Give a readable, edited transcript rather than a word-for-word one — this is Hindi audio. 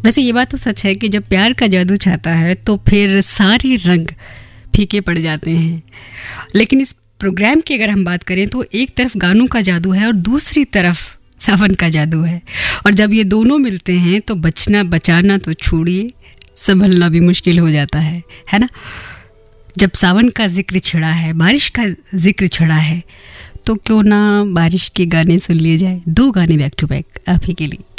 वैसे ये बात तो सच है कि जब प्यार का जादू छाता है तो फिर सारे रंग फीके पड़ जाते हैं। लेकिन इस प्रोग्राम की अगर हम बात करें तो एक तरफ गानों का जादू है और दूसरी तरफ सावन का जादू है। और जब ये दोनों मिलते हैं तो बचना बचाना तो छोड़िए, संभलना भी मुश्किल हो जाता है ना। जब सावन का जिक्र छिड़ा है, बारिश का जिक्र छिड़ा है, तो क्यों ना बारिश के गाने सुन लिए जाए। 2 गाने बैक टू बैक आप ही के लिए।